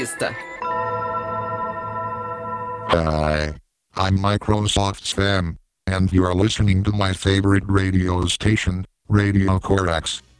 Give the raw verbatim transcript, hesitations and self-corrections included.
pista. Hi, I'm Microsoft's fan, and you're listening to my favorite radio station, Radio Corax.